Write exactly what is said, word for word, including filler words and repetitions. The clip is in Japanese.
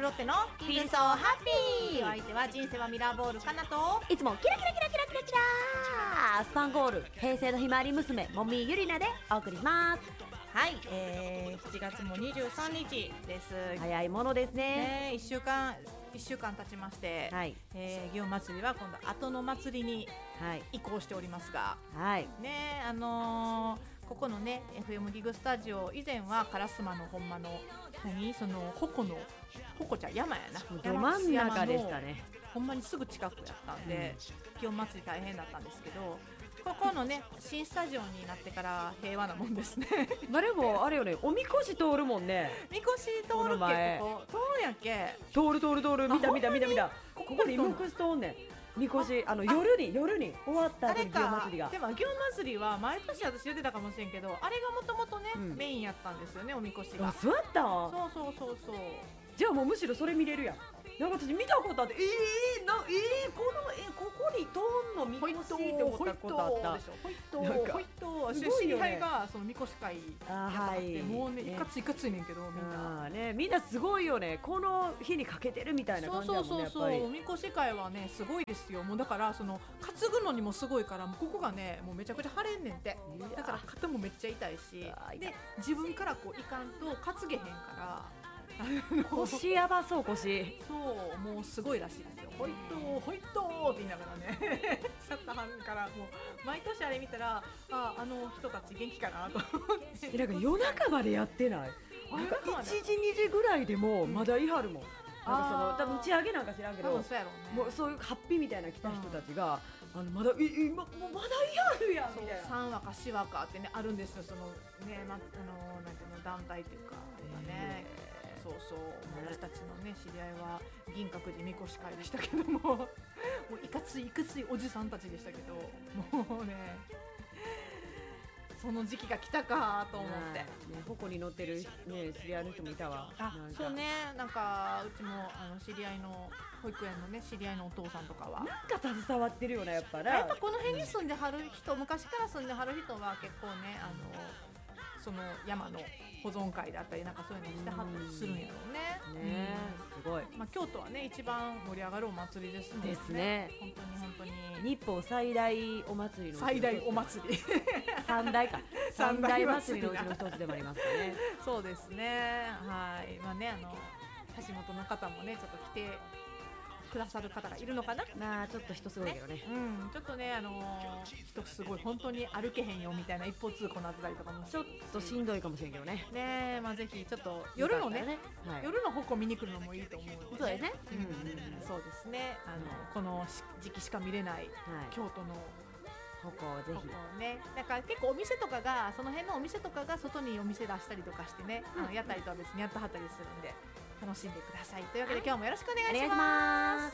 ロッテの Feel So Happy。 お相手は人生はミラーボールかなと、 いつもキラキラキラキラキラキラスパンゴール平成のひまわり娘もみゆりなでお送りします。 はい、えー、しちがつもにじゅうさんにちです。 早いものですね。 ね、いっしゅうかんいっしゅうかん経ちまして、はい、えー、祇園祭りは今度後の祭りに移行しておりますが、はい、ね、あのー、ここのね エフエム ギグスタジオ、以前は烏丸のほんまの何その鉾の鉾ちゃん山やな、 ど真ん中でしたね。 ほんまにすぐ近くやったんで、うん、祇園祭り大変だったんですけど、ここのね新スタジオになってから平和なもんですね。 誰もあれよね、おみこし通るもんね。 みこし通るっけ、ここ通るやっけ。 通る通る通る、見た見た見た見た。ここにみこし通んねん。みこし、あの夜に夜に終わった後に祇園祭りが。 でも祇園祭りは毎年私言ってたかもしれんけど、あれがもともとね、うん、メインやったんですよね、おみこしが。 あ、そうやった。 そうそうそうそう。 じゃあもうむしろそれ見れるやん。なんか私見たことあって、えー、なえー、このえー、ここに通んのみこしって思ったことあった。 ほいとほいと知り合いがそのみこし会やったって、もうねいかついかついねんけど、みんなね、みんなすごいよね。この日にかけてるみたいな感じだもんね。そうそうそうそう、 みこし会はねすごいですよ。もうだからその担ぐのにもすごいから、もうここがねもうめちゃくちゃ腫れんねんて。だから肩もめっちゃ痛いし、で自分からこういかんと担げへんから。 腰やばそう、腰。 そう、もうすごいらしいですよ。ホイットーホイットーって言いながらねシャッター半からもう毎年あれ見たら、ああの人たち元気かなと思って。 なんか夜中までやってない？なんかいちじにじぐらいでもまだいはるもん。なんかその多分打ち上げなんか知らんけど、 そうやろうね、 もうそういうハッピーみたいな来た人たちが、うん、あのまだい今もうまだいはるやんみたいな。 さんわかしわかってねあるんですよ、そのね、ま、あのなんていうの団体っていうかね。そうそう、私たちのね知り合いは銀閣寺みこし会でしたけどももういかついいかついおじさんたちでしたけど、もうねその時期が来たかと思って、ね、 鉾に乗ってる、ね、知り合いの人もいたわ。 あ、そうね、なんかうちもあの知り合いの保育園のね知り合いのお父さんとかはなんか携わってるよね、やっぱね。 やっぱこの辺に住んではる人、うん、昔から住んではる人は結構ね、あのその山の保存会だったりなんかそういうのしてはったりするんやろうね。 ね、うん、すごい。 まあ、京都はね一番盛り上がるお祭りですもんね。 ですね。 本当に本当に日本最大お祭りの最大お祭り三大か三大祭りのうちの一つでもありますかね。 そうですね。はい。まあね、あの橋本の方もねちょっと来てくださる方がいるのかな。 まあちょっと人すごいけどね。 ね、うん、ちょっとね、あのー、人すごい本当に歩けへんよみたいな一方通行になってたりとかもちょっとしんどいかもしれんけどね。 ね、まあぜひちょっと夜のね、ね、はい、夜の鉾見に来るのもいいと思うので、ね。 そうですね。 うんうんうん、そうですね。あの、うん、この時期しか見れない、はい、京都の鉾をぜひね、なんか結構お店とかがその辺のお店とかが外にお店出したりとかしてね、うん、あの屋台とは別にやってはったりするんで楽しんでください。というわけで今日もよろしくお願いします。